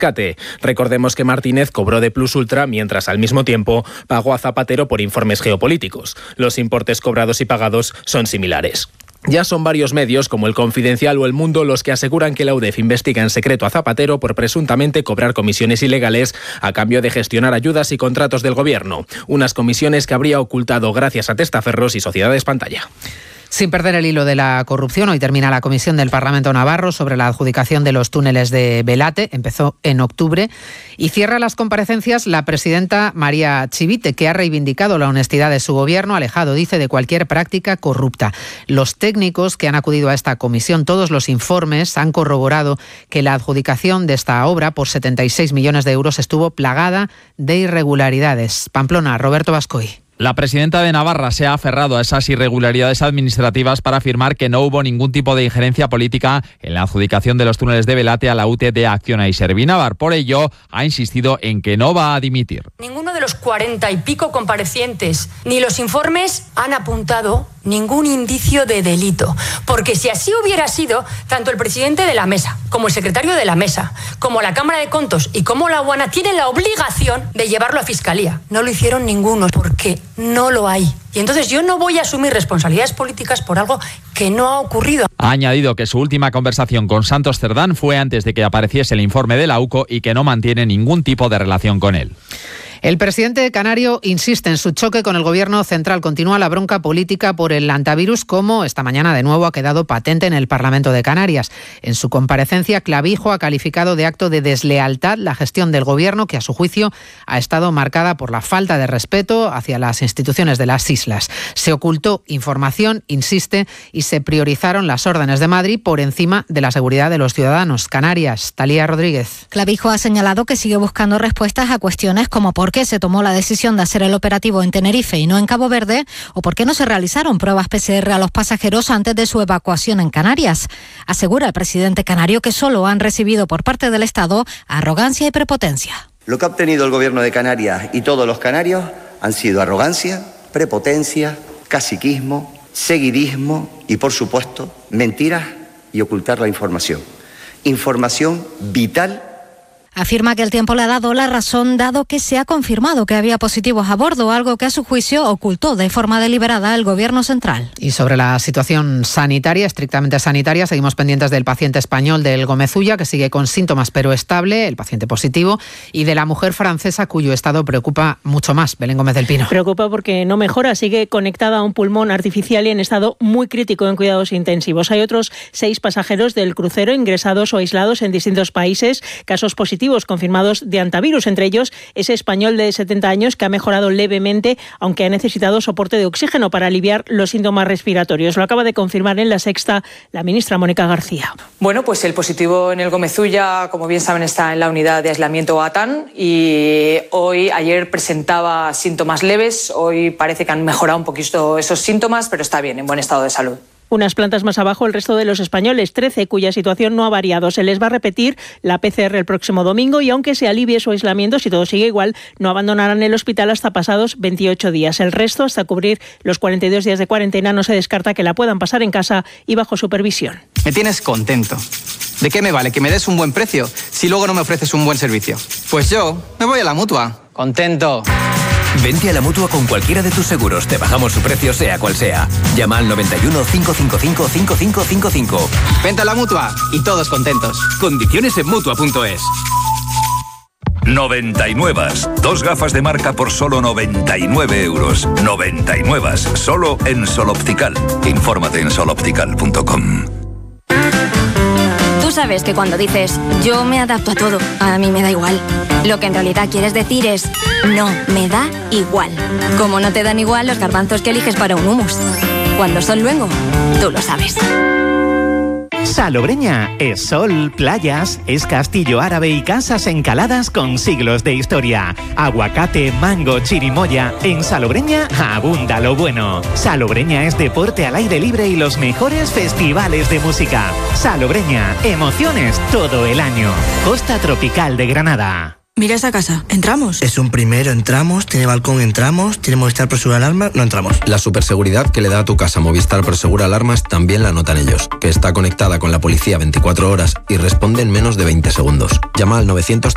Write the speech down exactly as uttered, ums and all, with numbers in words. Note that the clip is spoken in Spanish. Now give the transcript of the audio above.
rescate. Recordemos que Martínez cobró de Plus Ultra mientras al mismo tiempo pagó a Zapatero por informes geopolíticos. Los importes cobrados y pagados son similares. Ya son varios medios, como El Confidencial o El Mundo, los que aseguran que la U D E F investiga en secreto a Zapatero por presuntamente cobrar comisiones ilegales a cambio de gestionar ayudas y contratos del gobierno. Unas comisiones que habría ocultado gracias a testaferros y sociedades pantalla. Sin perder el hilo de la corrupción, hoy termina la comisión del Parlamento navarro sobre la adjudicación de los túneles de Belate. Empezó en octubre y cierra las comparecencias la presidenta María Chivite, que ha reivindicado la honestidad de su gobierno, alejado, dice, de cualquier práctica corrupta. Los técnicos que han acudido a esta comisión, todos los informes han corroborado que la adjudicación de esta obra por setenta y seis millones de euros estuvo plagada de irregularidades. Pamplona, Roberto Bascoy. La presidenta de Navarra se ha aferrado a esas irregularidades administrativas para afirmar que no hubo ningún tipo de injerencia política en la adjudicación de los túneles de Belate a la U T E de Acciona y Servinavar. Por ello, ha insistido en que no va a dimitir. Ninguno de los cuarenta y pico comparecientes ni los informes han apuntado ningún indicio de delito. Porque si así hubiera sido, tanto el presidente de la mesa, como el secretario de la mesa, como la Cámara de Contos y como la aduana tienen la obligación de llevarlo a Fiscalía. No lo hicieron ninguno porque no lo hay. Y entonces yo no voy a asumir responsabilidades políticas por algo que no ha ocurrido. Ha añadido que su última conversación con Santos Cerdán fue antes de que apareciese el informe de la U C O y que no mantiene ningún tipo de relación con él. El presidente canario insiste en su choque con el gobierno central. Continúa la bronca política por el antivirus, como esta mañana de nuevo ha quedado patente en el Parlamento de Canarias. En su comparecencia, Clavijo ha calificado de acto de deslealtad la gestión del gobierno, que a su juicio ha estado marcada por la falta de respeto hacia las instituciones de las islas. Se ocultó información, insiste, y se priorizaron las órdenes de Madrid por encima de la seguridad de los ciudadanos. Canarias, Talía Rodríguez. Clavijo ha señalado que sigue buscando respuestas a cuestiones como por qué se tomó la decisión de hacer el operativo en Tenerife y no en Cabo Verde, o por qué no se realizaron pruebas P C R a los pasajeros antes de su evacuación en Canarias. Asegura el presidente canario que solo han recibido por parte del Estado arrogancia y prepotencia. Lo que ha obtenido el gobierno de Canarias y todos los canarios han sido arrogancia, prepotencia, caciquismo, seguidismo y, por supuesto, mentiras y ocultar la información. Información vital. Afirma que el tiempo le ha dado la razón, dado que se ha confirmado que había positivos a bordo, algo que a su juicio ocultó de forma deliberada el gobierno central. Y sobre la situación sanitaria, estrictamente sanitaria, seguimos pendientes del paciente español del Gómez-Ulla, que sigue con síntomas pero estable, el paciente positivo, y de la mujer francesa cuyo estado preocupa mucho más. Belén Gómez del Pino. Preocupa porque no mejora, sigue conectada a un pulmón artificial y en estado muy crítico en cuidados intensivos. Hay otros seis pasajeros del crucero ingresados o aislados en distintos países, casos positivos confirmados de antivirus, entre ellos ese español de setenta años que ha mejorado levemente, aunque ha necesitado soporte de oxígeno para aliviar los síntomas respiratorios. Lo acaba de confirmar en La Sexta la ministra Mónica García. Bueno, pues el positivo en el Gómez-Ulla, como bien saben, está en la unidad de aislamiento ATAN y hoy, ayer presentaba síntomas leves, hoy parece que han mejorado un poquito esos síntomas, pero está bien, en buen estado de salud. Unas plantas más abajo, el resto de los españoles, trece, cuya situación no ha variado. Se les va a repetir la P C R el próximo domingo y aunque se alivie su aislamiento, si todo sigue igual, no abandonarán el hospital hasta pasados veintiocho días. El resto, hasta cubrir los cuarenta y dos días de cuarentena, no se descarta que la puedan pasar en casa y bajo supervisión. Me tienes contento. ¿De qué me vale que me des un buen precio si luego no me ofreces un buen servicio? Pues yo me voy a la Mutua. Contento. Vente a la Mutua con cualquiera de tus seguros. Te bajamos su precio sea cual sea. Llama al noventa y uno, cinco cinco cinco, cinco cinco cinco cinco. Vente a la Mutua y todos contentos. Condiciones en Mutua punto es. noventa y nueve. Dos gafas de marca por solo noventa y nueve euros. noventa y nueve. Solo en Sol Optical. Infórmate en sol optical punto com. Tú sabes que cuando dices yo me adapto a todo, a mí me da igual. Lo que en realidad quieres decir es no, me da igual. Como no te dan igual los garbanzos que eliges para un hummus. Cuando son luengo, tú lo sabes. Salobreña es sol, playas, es castillo árabe y casas encaladas con siglos de historia. Aguacate, mango, chirimoya. En Salobreña abunda lo bueno. Salobreña es deporte al aire libre y los mejores festivales de música. Salobreña, emociones todo el año. Costa Tropical de Granada. Mira esa casa, ¿entramos? Es un primero, entramos, tiene balcón, entramos, tiene Movistar Prosegur Alarmas, no entramos. La superseguridad que le da a tu casa Movistar Prosegur Alarmas también la notan ellos, que está conectada con la policía veinticuatro horas y responde en menos de veinte segundos. Llama al novecientos